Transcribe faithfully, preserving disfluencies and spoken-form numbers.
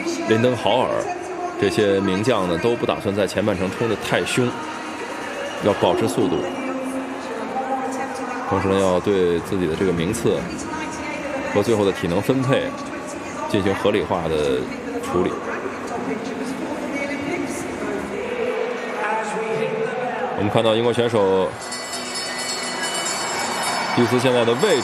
林登豪尔这些名将呢，都不打算在前半程冲得太凶，要保持速度，同时呢，要对自己的这个名次和最后的体能分配进行合理化的处理。我们看到英国选手蒂斯现在的位置。